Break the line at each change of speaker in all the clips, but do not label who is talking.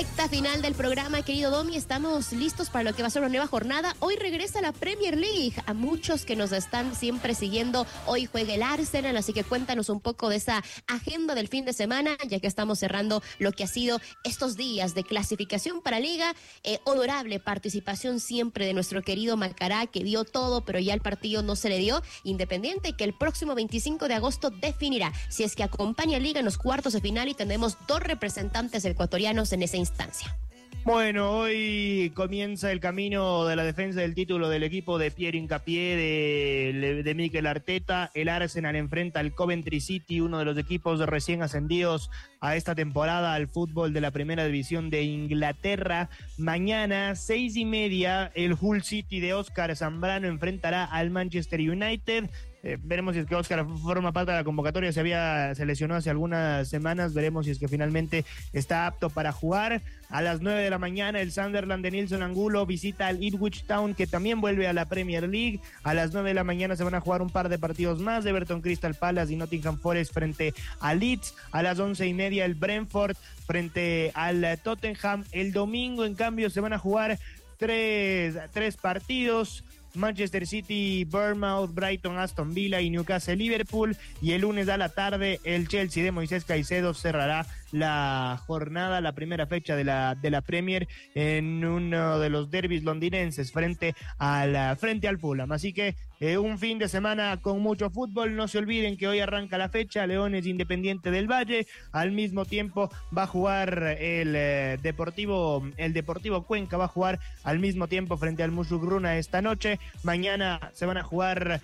Recta final del programa, querido Domi, estamos listos para lo que va a ser una nueva jornada. Hoy regresa la Premier League. A muchos que nos están siempre siguiendo, hoy juega el Arsenal, así que cuéntanos un poco de esa agenda del fin de semana, ya que estamos cerrando lo que ha sido estos días de clasificación para Liga. Honorable participación siempre de nuestro querido Macará, que dio todo, pero ya el partido no se le dio. Independiente, que el próximo 25 de agosto definirá si es que acompaña a Liga en los cuartos de final, y tendremos dos representantes ecuatorianos en esa instancia.
Bueno, hoy comienza el camino de la defensa del título del equipo de Pierre Hincapié, de Mikel Arteta. El Arsenal enfrenta al Coventry City, uno de los equipos recién ascendidos a esta temporada al fútbol de la primera división de Inglaterra. Mañana, 6:30, el Hull City de Óscar Zambrano enfrentará al Manchester United. Veremos si es que Óscar forma parte de la convocatoria, se lesionó hace algunas semanas, veremos si es que finalmente está apto para jugar. A las 9 de la mañana el Sunderland de Nilson Angulo visita al Ipswich Town, que también vuelve a la Premier League. A las 9 de la mañana se van a jugar un par de partidos más, Everton Crystal Palace y Nottingham Forest frente a Leeds. A las 11:30 el Brentford frente al Tottenham. El domingo, en cambio, se van a jugar tres partidos: Manchester City, Bournemouth, Brighton, Aston Villa y Newcastle, Liverpool. Y el lunes a la tarde el Chelsea de Moisés Caicedo cerrará la jornada, la primera fecha de la Premier, en uno de los derbis londinenses frente al Fulham. Así que un fin de semana con mucho fútbol. No se olviden que hoy arranca la fecha, Leones Independiente del Valle. Al mismo tiempo va a jugar el Deportivo Cuenca, va a jugar al mismo tiempo frente al Musugruna esta noche. Mañana se van a jugar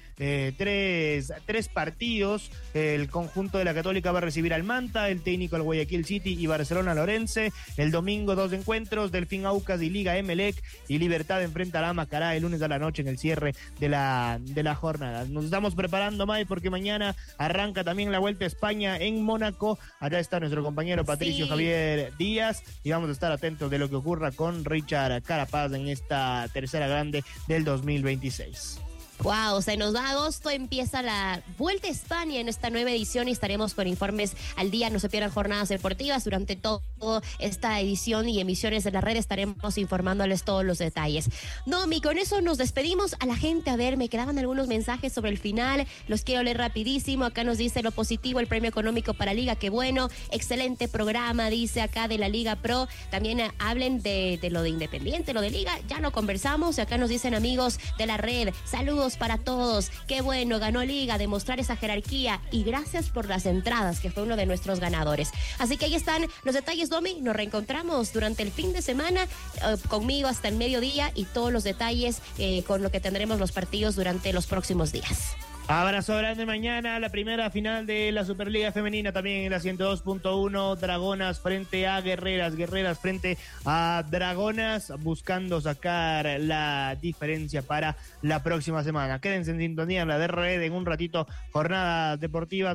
tres partidos. El conjunto de la Católica va a recibir al Manta, el técnico al Guayaquil City y Barcelona Lorense. El domingo, 2 encuentros: Delfín Aucas y Liga Emelec, y Libertad enfrentará a Macará el lunes a la noche en el cierre de la jornada. Nos estamos preparando, May, porque mañana arranca también la Vuelta a España en Mónaco. Allá está nuestro compañero Patricio Javier Díaz, y vamos a estar atentos de lo que ocurra con Richard Carapaz en esta tercera grande del 2026.
Wow, se nos va agosto, empieza la Vuelta a España en esta nueva edición y estaremos con informes al día. No se pierdan jornadas deportivas durante toda esta edición y emisiones de la red. Estaremos informándoles todos los detalles. Domi, con eso nos despedimos. A la gente, a ver, me quedaban algunos mensajes sobre el final, los quiero leer rapidísimo. Acá nos dice lo positivo: el premio económico para Liga, qué bueno, excelente programa, dice acá de la Liga Pro. También hablen de lo de Independiente, lo de Liga, ya lo conversamos. Acá nos dicen amigos de la red, saludos para todos, qué bueno, ganó Liga, demostrar esa jerarquía, y gracias por las entradas, que fue uno de nuestros ganadores. Así que ahí están los detalles, Domi. Nos reencontramos durante el fin de semana, conmigo hasta el mediodía, y todos los detalles con lo que tendremos los partidos durante los próximos días.
Abrazo grande. Mañana la primera final de la Superliga Femenina, también en la 102.1, Dragonas frente a Guerreras, Guerreras frente a Dragonas, buscando sacar la diferencia para la próxima semana. Quédense en sintonía en la de Red, en un ratito jornadas deportivas.